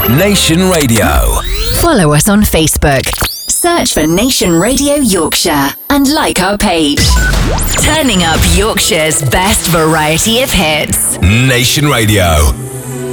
Nation Radio. Follow us on Facebook. Search for Nation Radio Yorkshire and like our page. Turning up Yorkshire's best variety of hits. Nation Radio.